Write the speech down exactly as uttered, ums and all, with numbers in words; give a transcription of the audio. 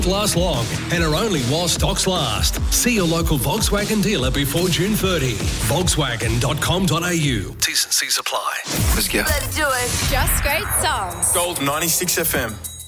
last long and are only while stocks last. See your local Volkswagen dealer before June thirtieth. Volkswagen dot com dot a u. T's and C's apply. Let's go. Let's do it. Just great songs. Gold ninety-six F M.